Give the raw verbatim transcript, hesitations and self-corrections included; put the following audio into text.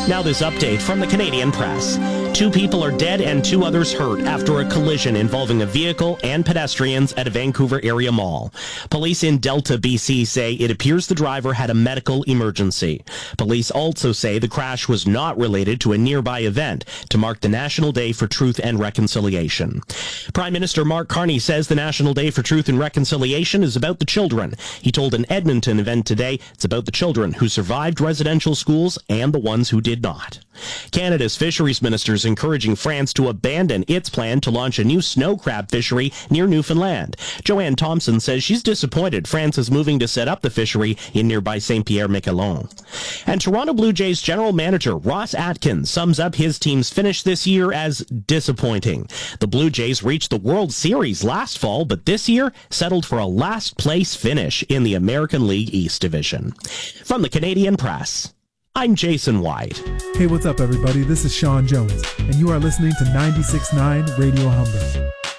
Now this update from the Canadian Press. Two people are dead and two others hurt after a collision involving a vehicle and pedestrians at a Vancouver area mall. Police in Delta, B C say it appears the driver had a medical emergency. Police also say the crash was not related to a nearby event to mark the National Day for Truth and Reconciliation. Prime Minister Mark Carney says the National Day for Truth and Reconciliation is about the children. He told an Edmonton event today it's about the children who survived residential schools and the ones who did not. Canada's fisheries minister is encouraging France to abandon its plan to launch a new snow crab fishery near Newfoundland. Joanne Thompson says she's disappointed France is moving to set up the fishery in nearby Saint Pierre-Miquelon. And Toronto Blue Jays general manager Ross Atkins sums up his team's finish this year as disappointing. The Blue Jays reached the World Series last fall, but this year settled for a last-place finish in the American League East Division. From the Canadian Press, I'm Jason White. Hey, what's up, everybody? This is Sean Jones, and you are listening to ninety-six point nine Radio Humber.